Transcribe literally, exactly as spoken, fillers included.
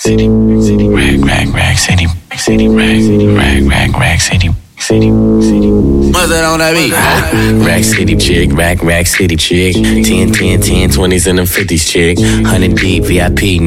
city, city, rack, rack, rack city, city, rack, rack, rack, rack city. City, city. What's that on that beat? Rack City chick, rack, rack city chick. ten, ten, ten, twenties and them fifties chick. one hundred deep, V I P,